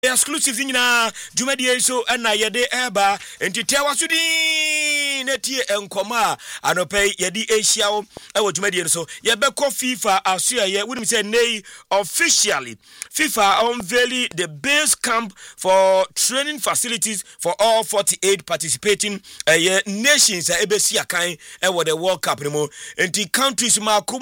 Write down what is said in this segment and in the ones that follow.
exclusive thing na Jumadi so and na yede eba enti tewa sudi netie enkoma anope yedi Asia ewo Jumadi so yebeko FIFA asia ye wonim say nay officially FIFA unveil the base camp for training facilities for all 48 participating nations ebesi akan ewo the World Cup no enti countries mako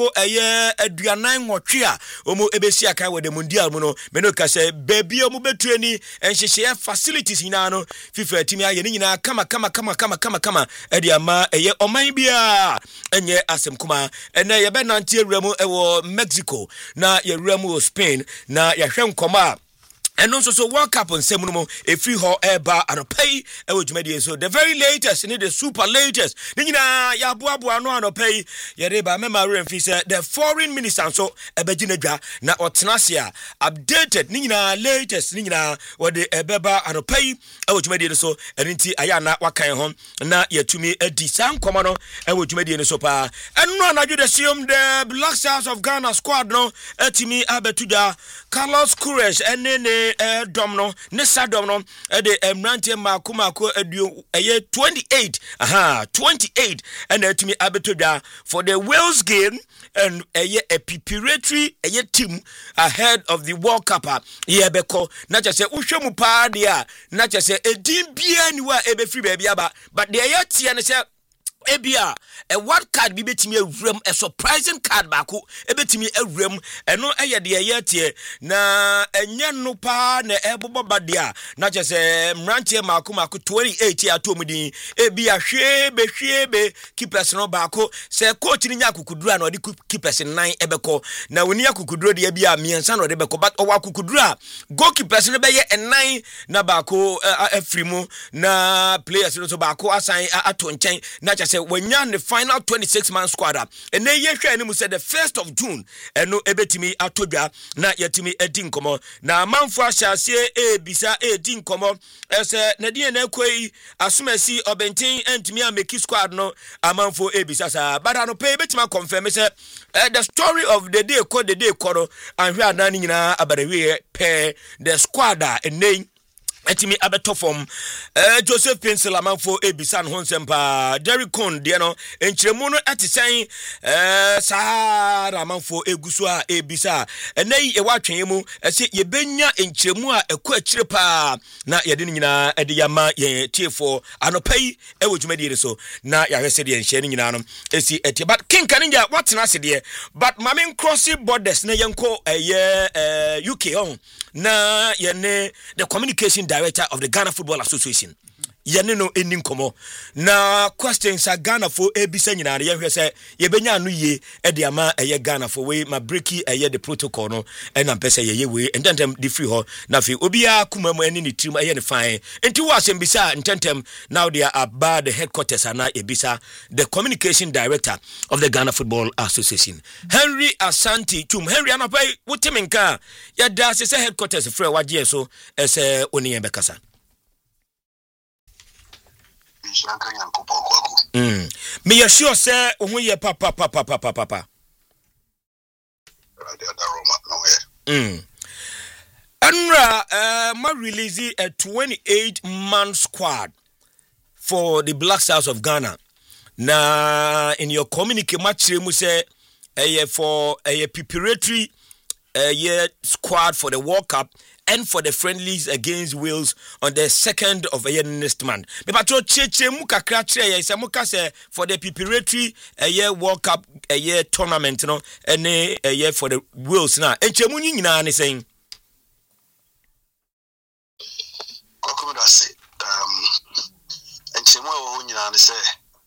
aduanan nwotwe a omo ebesi akan wo the mundial mu no me no ka say baby mu betreni enhyehyɛ facilities nyina no FIFA timi aye nyina kama edi ama oman bia enye asem kuma ene ye be nante awuramu ewo Mexico na ye awuramu Spain na ye hwɛ nkoma and also so World Cup on Semuno a free ho eba and pay so the very latest the super latest nina ya boaboa no an pay yereba memory say the foreign minister so ebeginaja na otenasia updated nina latest nina what the ebeba and pay so enti ayana wakan ho na yetumi edi san komano so pa eno anaju the sium the Black Stars of Ghana squad no etimi abetuja Carlos Queiroz enene domno nessa domno de emrante mako edu 28 and to me abetoda for the Wales game and a preparatory team ahead of the World Cup yebeko na just say uhwemu pa dia na just say edin bia ni wa ebe free baby aba but the tie na say ebia a what card bi betimi awuram a surprising card bako ebetimi awuram eno de yetie na enye no pa na ebobo badia na chese mrantie mako 28 ya tomudin ebia hwebe keepers no bako se coach ni nyakukudura na odi keepers 9 ebeko na woni akukudura de bia miensa na odi beko but owa akukudura goalkeepers no beye 9 na bako afrimu na players no so bako asan ato nchen na chese when yan the final 26-man squad and then ye hwe mu said the 1st of June eno ebetimi atodwa na yetimi edi nkomo na manfo ahyase ebisa edi nkomo ese na die na kwei asumasi obenten entimi ameki squad no amanfo ebisa sa bada no pay betima confirm say the story of the day koro and hwe adan nyina abarawe pe the squad and etimi abeto from Joseph Pencil amanfo ebisan honsempa Jerry Con de no enchiremu no etisen sahara amanfo egusu a ebisa enai ewatwen mu ese yebenya enchiremu a ekọ akire pa na yede nyina ede yama ye tiefo anopai ewodwumadi so na yahwese de enhye nyina no esi eti but king kaninja watena sede but mamen crossing borders na yenko UK on na yene the communication director of the Ghana Football Association yene no enin komo na questions a Ghana for ebisa nyina ye hwe se ye benya anu ye e de ama eye Ghana for we ma breaki eye the protocol no e na mpese ye we ententem di free ho na fi obia kuma mu eni ni trim eye ne fine enti wo asem bisa ententem now they are about the headquarters ana ebisa the communication director of the Ghana Football Association Henry Asante Tum Henry anapai wotemenka ya da se headquarters free waje so ese oni bekasa me you sure say who ye papa Anra ma release a 28-man squad for the Black Stars of Ghana na in your communique match mu say for a preparatory squad for the World Cup and for the friendlies against Wales on the 2nd of next month. Me patro cheche mu kakra kire ye se muka se for the preparatory World Cup tournament no ene for the Wales na enchemu nyina ne sen kokomo dase enchemu wo nyina ne se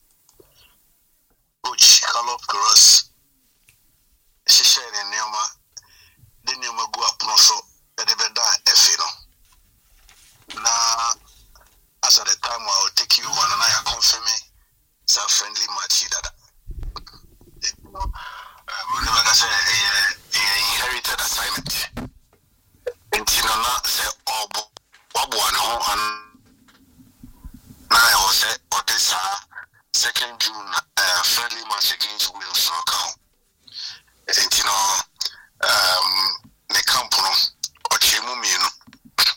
coach Carlos Queiroz share ne neoma de neoma go up so Edebeda Efino. Na as at the time I will take you one and I confirm me it's a friendly match that I say inherited assignment. And Tina say Bobo and I will say Odessa 2nd June friendly match against Wales. And